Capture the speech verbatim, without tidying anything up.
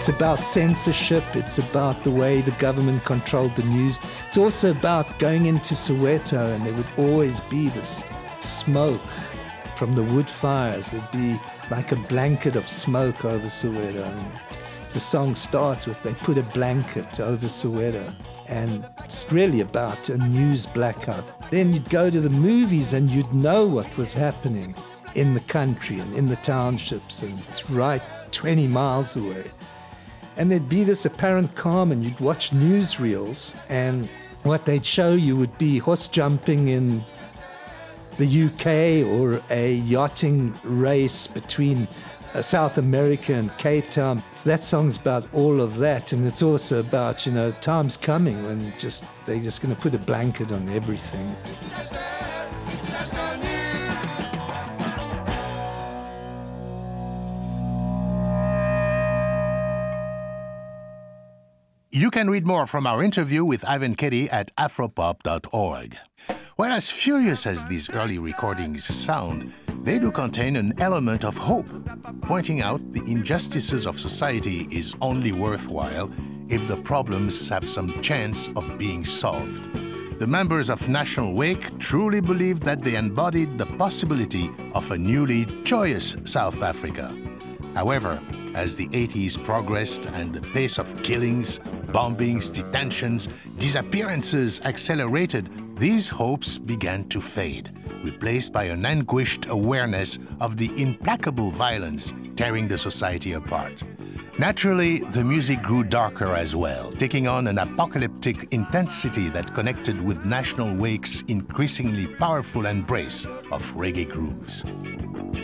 It's about censorship. It's about the way the government controlled the news. It's also about going into Soweto, and there would always be this smoke from the wood fires. There'd be like a blanket of smoke over Soweto. And the song starts with, they put a blanket over Soweto. And it's really about a news blackout. Then you'd go to the movies and you'd know what was happening in the country and in the townships, and it's right twenty miles away. And there'd be this apparent calm, and you'd watch newsreels, and what they'd show you would be horse jumping in the U K or a yachting race between uh, South America and Cape Town. So that song's about all of that, and it's also about, you know, time's coming when just they're just going to put a blanket on everything. You can read more from our interview with Ivan Keddy at afropop dot org. Well, as furious as these early recordings sound, they do contain an element of hope, pointing out the injustices of society is only worthwhile if the problems have some chance of being solved. The members of National Wake truly believed that they embodied the possibility of a newly joyous South Africa. However, as the eighties progressed and the pace of killings, bombings, detentions, disappearances accelerated, these hopes began to fade, replaced by an anguished awareness of the implacable violence tearing the society apart. Naturally, the music grew darker as well, taking on an apocalyptic intensity that connected with National Wake's increasingly powerful embrace of reggae grooves.